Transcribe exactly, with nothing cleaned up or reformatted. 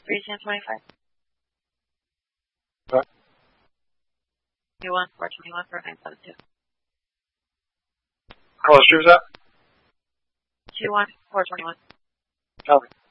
three ten twenty-five. What? two one four twenty-one four nine seven two. How much was that? two one four twenty-one. Tell me.